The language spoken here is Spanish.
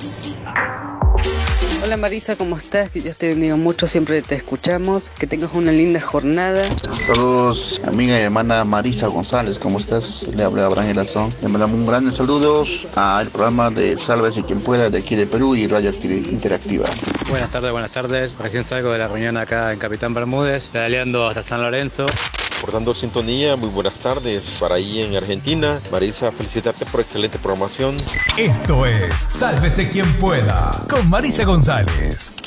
Hola Marisa, ¿cómo estás? Que Dios te bendiga mucho, siempre te escuchamos. Que tengas una linda jornada. Saludos, amiga y hermana Marisa González, ¿cómo estás? Le habla Abraham Elazón. Le mandamos un grande saludos al programa de Sálvese quien pueda de aquí de Perú y Radio Interactiva. Buenas tardes. Recién salgo de la reunión acá en Capitán Bermúdez, pedaleando hasta San Lorenzo. Portando sintonía, muy buenas tardes para ahí en Argentina. Marisa, felicitarte por excelente programación. Esto es Sálvese quien pueda con Marisa González.